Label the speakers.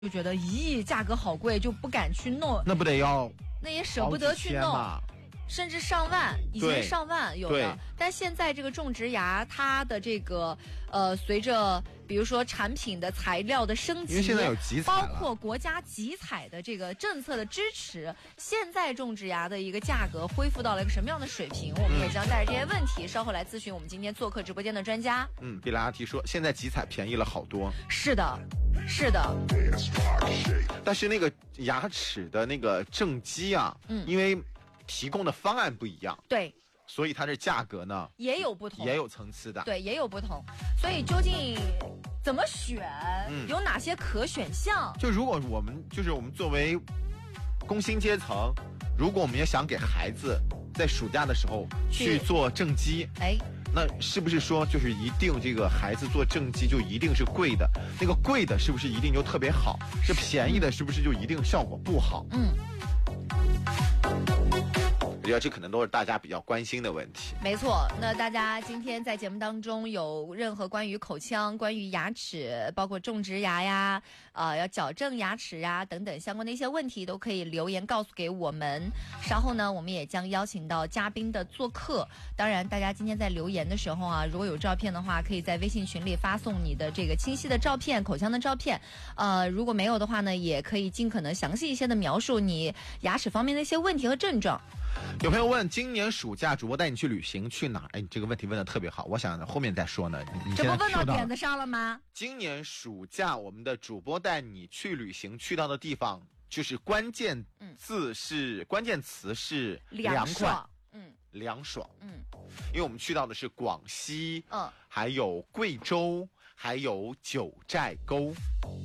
Speaker 1: 就觉得咦价格好贵，就不敢去弄，
Speaker 2: 那不得要，
Speaker 1: 那也舍不得去弄。甚至上万，以前上万有的，但现在这个种植牙，它的这个随着比如说产品的材料的升级，
Speaker 2: 因为现在有集采
Speaker 1: 包括国家集采的这个政策的支持，现在种植牙的一个价格恢复到了一个什么样的水平？我们也将带着这些问题稍后来咨询我们今天做客直播间的专家。
Speaker 2: 比拉阿提说，现在集采便宜了好多。
Speaker 1: 是的，是的。
Speaker 2: 但是那个牙齿的那个正畸啊，因为提供的方案不一样，
Speaker 1: 对，
Speaker 2: 所以它的价格呢
Speaker 1: 也有不同，
Speaker 2: 也有层次的，
Speaker 1: 对，也有不同。所以究竟怎么选，有哪些可选项？
Speaker 2: 就如果我们作为工薪阶层，如果我们也想给孩子在暑假的时候去做正畸，那是不是说就是一定这个孩子做正畸就一定是贵的？那个贵的是不是一定就特别好？是便宜的是不是就一定效果不好？我觉得这可能都是大家比较关心的问题。
Speaker 1: 没错，那大家今天在节目当中有任何关于口腔、关于牙齿，包括种植牙呀、要矫正牙齿呀等等相关的一些问题，都可以留言告诉给我们。稍后呢，我们也将邀请到嘉宾的做客。当然，大家今天在留言的时候啊，如果有照片的话，可以在微信群里发送你的这个清晰的照片、口腔的照片。如果没有的话呢，也可以尽可能详细一些的描述你牙齿方面的一些问题和症状。
Speaker 2: 有朋友问，今年暑假主播带你去旅行去哪儿？哎，你这个问题问得特别好，我想后面再说呢。你
Speaker 1: 这不问到点子上了吗？
Speaker 2: 今年暑假我们的主播带你去旅行去到的地方，就是关键词是凉快，凉爽，因为我们去到的是广西，还有贵州，还有九寨沟。